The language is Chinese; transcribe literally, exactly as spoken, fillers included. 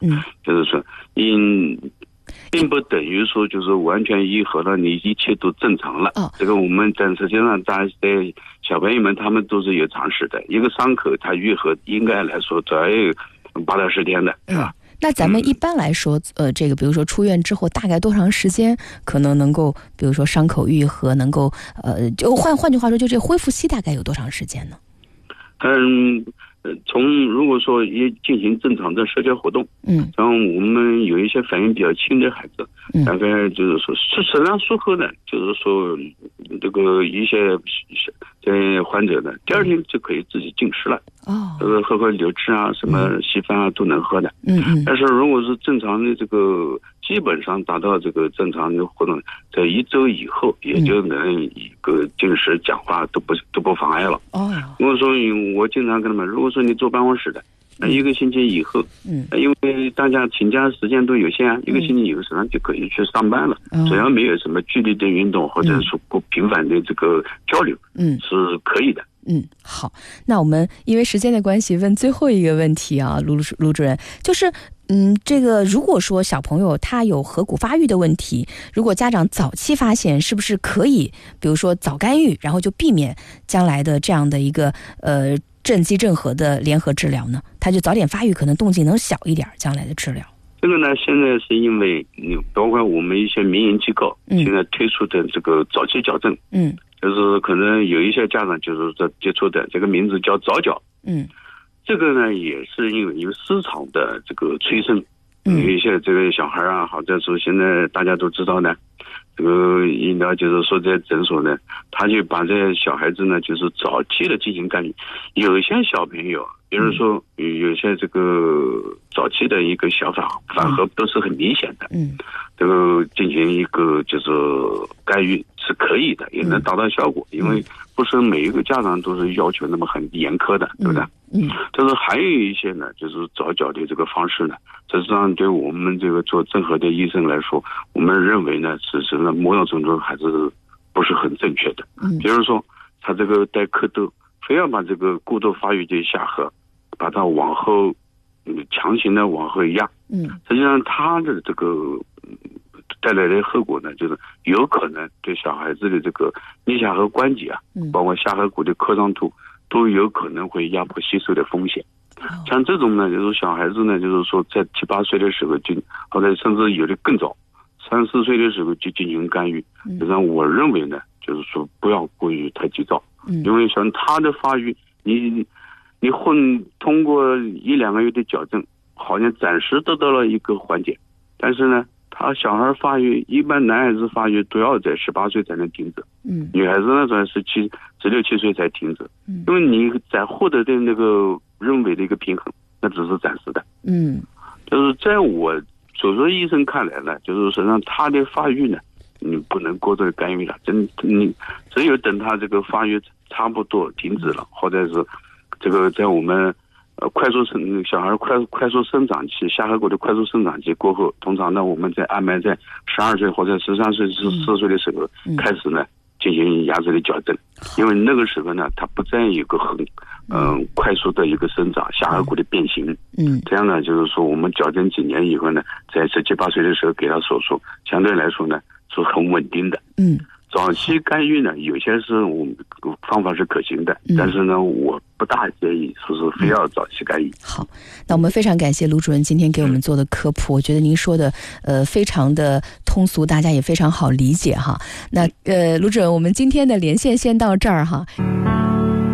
嗯， 就是说，因并不等于说就是完全愈合了，你一切都正常了。 哦， 这个我们但实际上大家小朋友们他们都是有常识的，一个伤口它愈合应该来说只要有八到十天的，是吧？ 嗯，那咱们一般来说，呃，这个比如说出院之后，大概多长时间可能能够，比如说伤口愈合，能够呃，就换换句话说，就这恢复期大概有多长时间呢？ 嗯，从如果说也进行正常的社交活动， 嗯， 然后我们有一些反应比较轻的孩子， 嗯， 大概就是说是实际上术后呢，就是说这个一些在患者呢，第二天就可以自己进食了。 哦， 这个喝喝流质啊，什么稀饭啊都能喝的。 嗯嗯。 但是如果是正常的这个，基本上达到这个正常的活动，在一周以后，也就能一个进食、讲话都不都不妨碍了。 哦。 如果说我经常跟他们，如果说你坐办公室的，那一个星期以后， 嗯， 因为大家请假时间都有限啊，一个星期以后实际上就可以去上班了。 嗯， 只要没有什么剧烈的运动或者说不频繁的这个交流， 嗯， 是可以的。 嗯，好，那我们因为时间的关系问最后一个问题啊，卢卢主任，就是嗯，这个如果说小朋友他有颌骨发育的问题，如果家长早期发现，是不是可以比如说早干预，然后就避免将来的这样的一个呃正畸正颌的联合治疗呢？他就早点发育，可能动静能小一点，将来的治疗。这个呢，现在是因为包括我们一些民营机构、嗯、现在推出的这个早期矫正，嗯，就是可能有一些家长就是在接触的这个名字叫早矫，嗯，这个呢也是因为有市场的这个催生，有一些这个小孩啊，或者说现在大家都知道呢，这个医疗就是说在诊所呢，他就把这些小孩子呢就是早期的进行干预，有些小朋友。比如说，有些这个早期的一个小反反颌都是很明显的，嗯，这个进行一个就是干预是可以的，也能达到效果，因为不是每一个家长都是要求那么很严苛的，对不对？嗯，但是还有一些呢，就是早矫的这个方式呢，实际上对我们这个做正颌的医生来说，我们认为呢，是实呢某种程度还是不是很正确的。嗯，比如说他这个带蝌蚪，非要把这个过度发育的下颌把它往后，嗯，强行的往后压，嗯，实际上它的这个带来的后果呢，就是有可能对小孩子的这个颞下颌关节啊，嗯，包括下颌骨的扩张度，都有可能会压迫吸收的风险。哦，像这种呢，就是小孩子呢，就是说在七八岁的时候就，或者甚至有的更早，三四岁的时候就进行干预。实际上，我认为呢，就是说不要过于太急躁，嗯，因为像他的发育，你。你混通过一两个月的矫正，好像暂时得到了一个缓解，但是呢，他小孩发育一般男孩子发育都要在十八岁才能停止，嗯，女孩子呢在十七、十六七岁才停止，嗯，因为你在获得的那个认为的一个平衡，那只是暂时的，嗯，就是在我手术医生看来呢，就是实际上他的发育呢，你不能过度的干预了，真你只有等他这个发育差不多停止了，或者是。这个在我们呃快速生小孩快快速生长期下颌骨的快速生长期过后，通常呢我们在安排在十二岁或者十三岁十四岁的时候、嗯、开始呢进行牙齿的矫正，因为那个时候呢它不再有一个很嗯、呃、快速的一个生长下颌骨的变形，嗯，这样呢就是说我们矫正几年以后呢，在十七八岁的时候给他手术，相对来说呢是很稳定的，嗯。早期干预呢，有些是我们方法是可行的，嗯、但是呢，我不大建议说是非要早期干预。好，那我们非常感谢卢主任今天给我们做的科普，嗯、我觉得您说的呃非常的通俗，大家也非常好理解哈。那呃，卢主任，我们今天的连线先到这儿哈。